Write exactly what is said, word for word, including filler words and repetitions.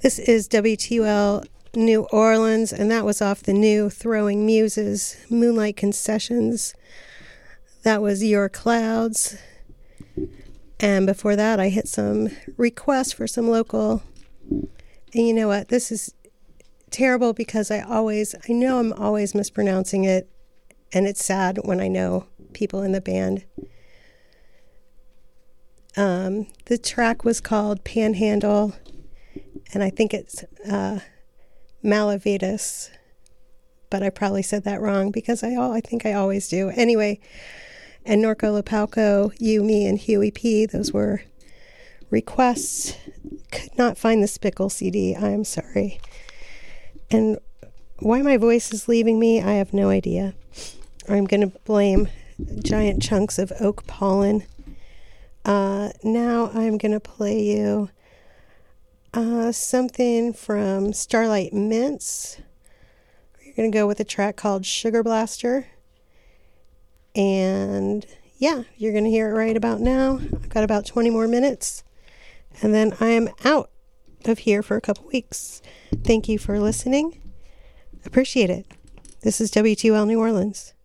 This is W T U L New Orleans, and that was off the new Throwing Muses, Moonlight Concessions. That was Your Clouds. And before that, I hit some requests for some local. And you know what? This is terrible because I always, I know I'm always mispronouncing it, and it's sad when I know people in the band. Um, the track was called Panhandle, and I think it's uh, Malavitas, but I probably said that wrong because I I think I always do. Anyway, and Norco Lapalco, You, Me, and Huey P, those were requests. Could not find the Spickle C D. I'm sorry. And why my voice is leaving me, I have no idea. I'm going to blame giant chunks of oak pollen. Uh, now I'm going to play you uh, something from Starlight Mints. We're going to go with a track called Sugar Blaster. And yeah, you're going to hear it right about now. I've got about twenty more minutes. And then I am out of here for a couple weeks. Thank you for listening. Appreciate it. This is W T U L New Orleans.